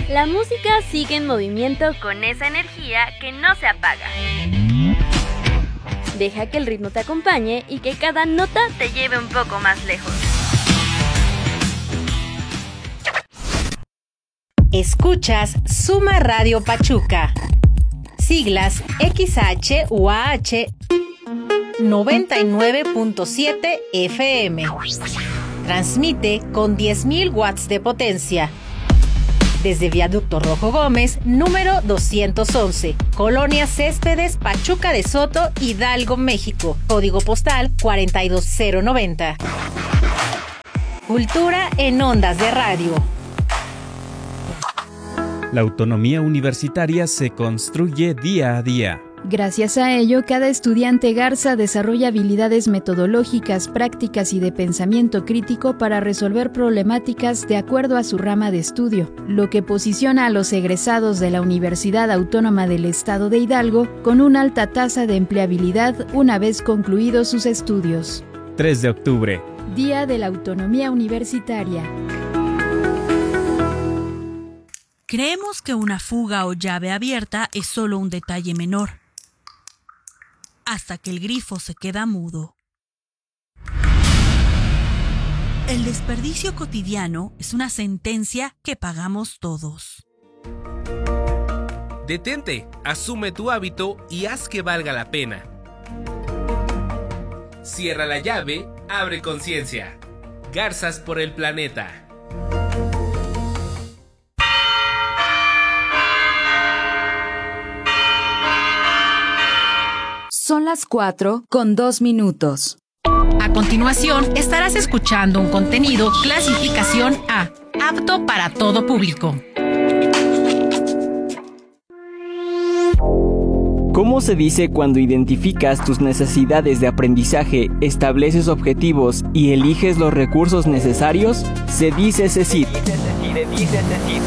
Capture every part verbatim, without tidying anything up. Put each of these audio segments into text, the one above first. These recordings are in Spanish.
La música sigue en movimiento con esa energía que no se apaga. Deja que el ritmo te acompañe y que cada nota te lleve un poco más lejos. Escuchas Suma Radio Pachuca. Siglas X H U A H noventa y nueve punto siete F M. Transmite con diez mil watts de potencia. Desde Viaducto Rojo Gómez, número doscientos once, Colonia Céspedes, Pachuca de Soto, Hidalgo, México. Código postal cuarenta y dos cero noventa. Cultura en ondas de radio. La autonomía universitaria se construye día a día. Gracias a ello, cada estudiante Garza desarrolla habilidades metodológicas, prácticas y de pensamiento crítico para resolver problemáticas de acuerdo a su rama de estudio, lo que posiciona a los egresados de la Universidad Autónoma del Estado de Hidalgo con una alta tasa de empleabilidad una vez concluidos sus estudios. tres de octubre. Día de la Autonomía Universitaria. Creemos que una fuga o llave abierta es solo un detalle menor, hasta que el grifo se queda mudo. El desperdicio cotidiano es una sentencia que pagamos todos. Detente, asume tu hábito y haz que valga la pena. Cierra la llave, abre conciencia. Garzas por el planeta. Son las cuatro con dos minutos. A continuación, estarás escuchando un contenido clasificación A, apto para todo público. ¿Cómo se dice cuando identificas tus necesidades de aprendizaje, estableces objetivos y eliges los recursos necesarios? Se dice CECIT. Se dice CECIT.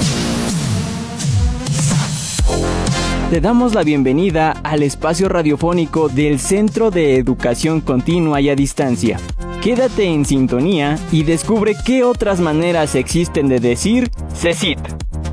Te damos la bienvenida al espacio radiofónico del Centro de Educación Continua y a Distancia. Quédate en sintonía y descubre qué otras maneras existen de decir CECIT.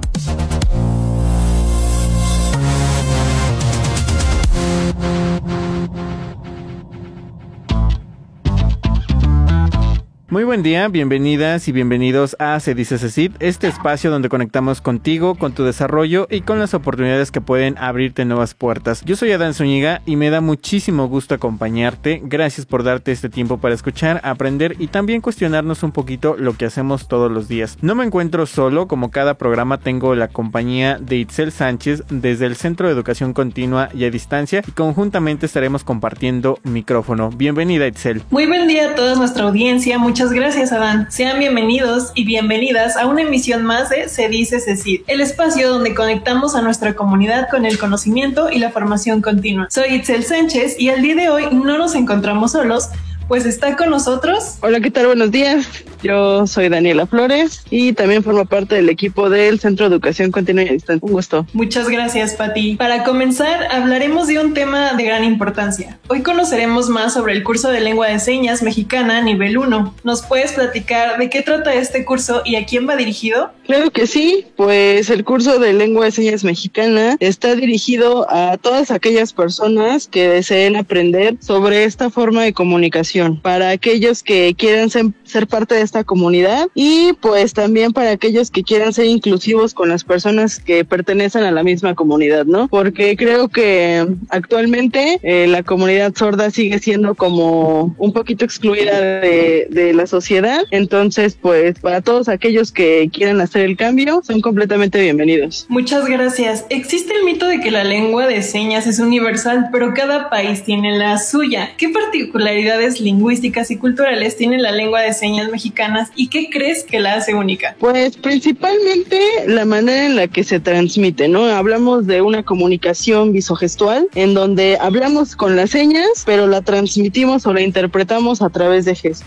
Muy buen día, bienvenidas y bienvenidos a Se dice CECIT, este espacio donde conectamos contigo, con tu desarrollo y con las oportunidades que pueden abrirte nuevas puertas. Yo soy Adán Zúñiga y me da muchísimo gusto acompañarte. Gracias por darte este tiempo para escuchar, aprender y también cuestionarnos un poquito lo que hacemos todos los días. No me encuentro solo, como cada programa tengo la compañía de Itzel Sánchez desde el Centro de Educación Continua y a Distancia y conjuntamente estaremos compartiendo micrófono. Bienvenida, Itzel. Muy buen día a toda nuestra audiencia. Muchas gracias, Adán. Sean bienvenidos y bienvenidas a una emisión más de Se dice CECIT, el espacio donde conectamos a nuestra comunidad con el conocimiento y la formación continua. Soy Itzel Sánchez y el día de hoy no nos encontramos solos, pues está con nosotros. Hola, ¿qué tal? Buenos días. Yo soy Daniela Flores y también formo parte del equipo del Centro de Educación Continua y a Distancia. Un gusto. Muchas gracias, Pati. Para comenzar, hablaremos de un tema de gran importancia. Hoy conoceremos más sobre el curso de Lengua de Señas Mexicana nivel uno. ¿Nos puedes platicar de qué trata este curso y a quién va dirigido? Claro que sí, pues el curso de Lengua de Señas Mexicana está dirigido a todas aquellas personas que deseen aprender sobre esta forma de comunicación, para aquellos que quieran ser, ser parte de esta comunidad y pues también para aquellos que quieran ser inclusivos con las personas que pertenecen a la misma comunidad, ¿no? Porque creo que actualmente eh, la comunidad sorda sigue siendo como un poquito excluida de, de la sociedad, entonces pues para todos aquellos que quieran hacer el cambio son completamente bienvenidos. Muchas gracias. Existe el mito de que la lengua de señas es universal, pero cada país tiene la suya. ¿Qué particularidades lingüísticas y culturales tiene la lengua de señas mexicana y qué crees que la hace única? Pues principalmente la manera en la que se transmite, ¿no? Hablamos de una comunicación visogestual en donde hablamos con las señas, pero la transmitimos o la interpretamos a través de gestos.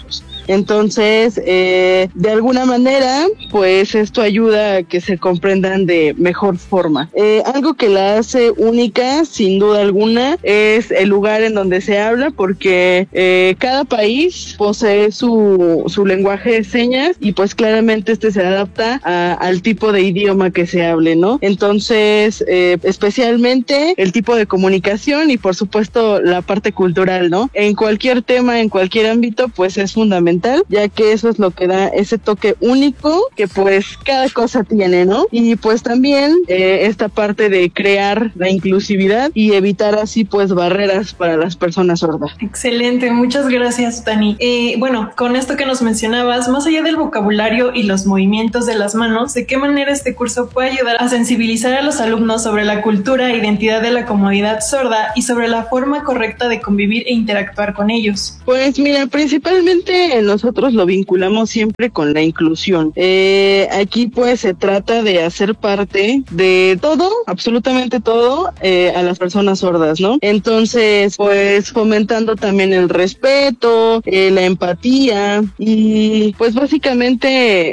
Entonces, eh, de alguna manera, pues esto ayuda a que se comprendan de mejor forma. Eh, algo que la hace única, sin duda alguna, es el lugar en donde se habla, porque eh, cada país posee su, su lenguaje de señas y pues claramente este se adapta a, al tipo de idioma que se hable, ¿no? Entonces, eh, especialmente el tipo de comunicación y por supuesto la parte cultural, ¿no? En cualquier tema, en cualquier ámbito, pues es fundamental, ya que eso es lo que da ese toque único que pues cada cosa tiene, ¿no? Y pues también eh, esta parte de crear la inclusividad y evitar así pues barreras para las personas sordas. Excelente, muchas gracias, Dani. Eh, bueno, con esto que nos mencionabas, más allá del vocabulario y los movimientos de las manos, ¿de qué manera este curso puede ayudar a sensibilizar a los alumnos sobre la cultura e identidad de la comunidad sorda y sobre la forma correcta de convivir e interactuar con ellos? Pues mira, principalmente nosotros lo vinculamos siempre con la inclusión. Eh, aquí pues se trata de hacer parte de todo, absolutamente todo, eh, a las personas sordas, ¿no? Entonces, pues fomentando también el respeto, eh, la empatía y pues básicamente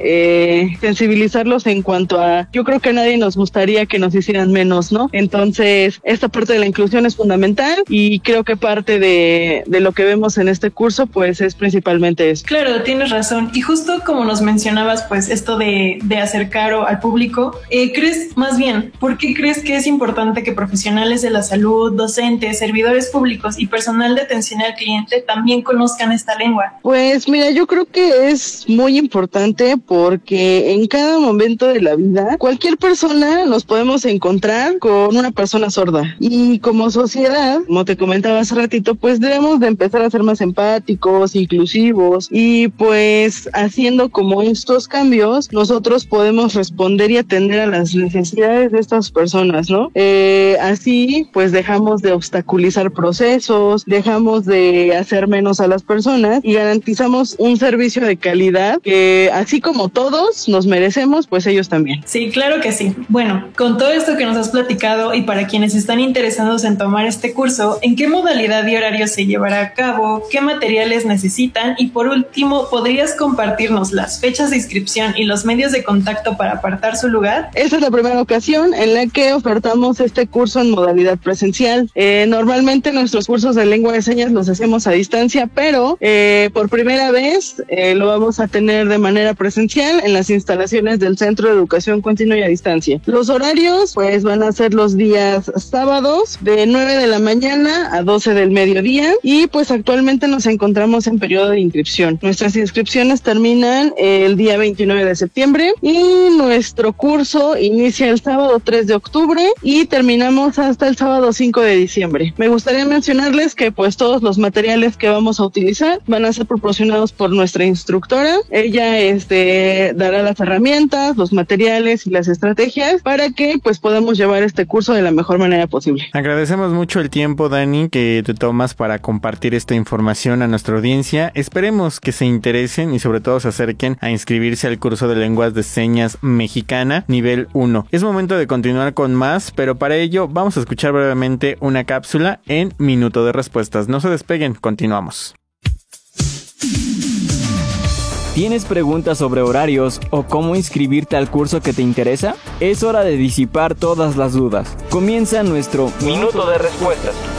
eh, sensibilizarlos en cuanto a, yo creo que a nadie nos gustaría que nos hicieran menos, ¿no? Entonces, esta parte de la inclusión es fundamental y creo que parte de, de lo que vemos en este curso pues es principalmente eso. Claro, tienes razón. Y justo como nos mencionabas, pues esto de, de acercar al público, eh, ¿crees, más bien, por qué crees que es importante que profesionales de la salud, docentes, servidores públicos y personal de atención al cliente también conozcan esta lengua? Pues mira, yo creo que es muy importante porque en cada momento de la vida, cualquier persona nos podemos encontrar con una persona sorda y como sociedad, como te comentaba hace ratito, pues debemos de empezar a ser más empáticos, inclusivos y pues haciendo como estos cambios, nosotros podemos responder y atender a las necesidades de estas personas, ¿no? Eh, así pues dejamos de obstaculizar procesos, dejamos de hacer menos a las personas y garantizamos un servicio de calidad que así como todos nos merecemos, pues ellos también. Sí, claro que sí. Bueno, con todo esto que nos has platicado y para quienes están interesados en tomar este curso, ¿en qué modalidad y horario se llevará a cabo? ¿Qué materiales necesitan? Y por último, ¿podrías compartirnos las fechas de inscripción y los medios de contacto para apartar su lugar? Esta es la primera ocasión en la que ofertamos este curso en modalidad presencial. Eh, normalmente nuestros cursos de lengua de señas los hacemos a distancia, pero eh, por primera vez eh, lo vamos a tener de manera presencial en las instalaciones del Centro de Educación Continua y a Distancia. Los horarios pues van a ser los días sábados de nueve de la mañana a doce del mediodía y pues actualmente nos encontramos en periodo de inscripción. Nuestras inscripciones terminan el día veintinueve de septiembre y nuestro curso inicia el sábado tres de octubre y terminamos hasta el sábado cinco de diciembre. Me gustaría mencionarles que pues todos los materiales que vamos a utilizar van a ser proporcionados por nuestra instructora. Ella este dará las herramientas, los materiales y las estrategias para que pues podamos llevar este curso de la mejor manera posible. Agradecemos mucho el tiempo, Dani, que te tomas para compartir esta información a nuestra audiencia. Esperemos que se interesen y sobre todo se acerquen a inscribirse al curso de lenguas de señas mexicana nivel uno. Es momento de continuar con más, pero para ello vamos a escuchar brevemente una cápsula en Minuto de Respuestas. No se despeguen, continuamos. ¿Tienes preguntas sobre horarios o cómo inscribirte al curso que te interesa? Es hora de disipar todas las dudas. Comienza nuestro Minuto de Respuestas.